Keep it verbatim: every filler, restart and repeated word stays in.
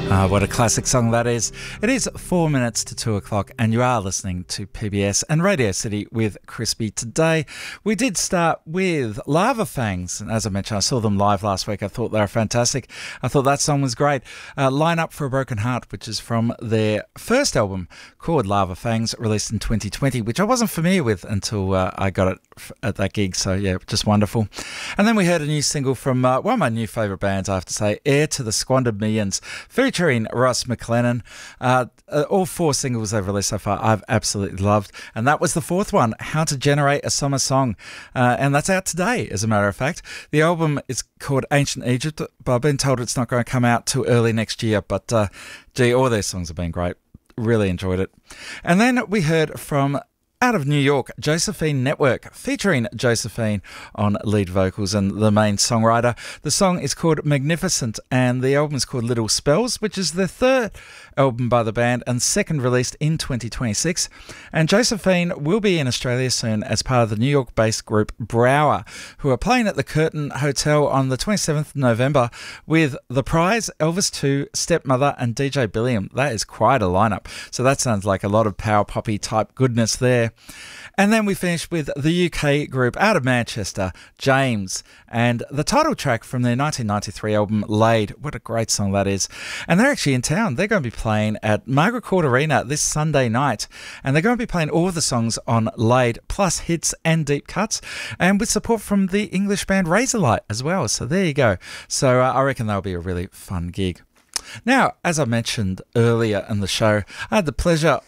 Ah, what a classic song that is. It is four minutes to two o'clock and you are listening to P B S and Radio City with Crispy. Today we did start with Lava Fangs, and as I mentioned, I saw them live last week. I thought they were fantastic. I thought that song was great. Uh, Line Up for a Broken Heart, which is from their first album called Lava Fangs, released in twenty twenty, which I wasn't familiar with until uh, I got it f- at that gig, so yeah, just wonderful. And then we heard a new single from uh, one of my new favourite bands, I have to say, Heir to the Squandered Millions, featuring Ross McLennan. Uh, uh, all four singles they've released so far I've absolutely loved, and that was the fourth one, How to Generate a Summer Song, uh, and that's out today, as a matter of fact. The album is called Ancient Egypt, but I've been told it's not going to come out till early next year, but uh, gee, all their songs have been great. Really enjoyed it. And then we heard from out of New York, Josephine Network, featuring Josephine on lead vocals and the main songwriter. The song is called Magnificent and the album is called Little Spells, which is the third album by the band and second released in twenty twenty-six. And Josephine will be in Australia soon as part of the New York-based group Brower, who are playing at the Curtin Hotel on the twenty-seventh of November with The Prize, Elvis two, Stepmother and D J Billiam. That is quite a lineup. So that sounds like a lot of power poppy type goodness there. And then we finished with the U K group out of Manchester, James, and the title track from their nineteen ninety-three album, Laid. What a great song that is. And they're actually in town. They're going to be playing at Margaret Court Arena this Sunday night, and they're going to be playing all the songs on Laid, plus hits and deep cuts, and with support from the English band Razorlight as well. So there you go. So uh, I reckon that'll be a really fun gig. Now, as I mentioned earlier in the show, I had the pleasure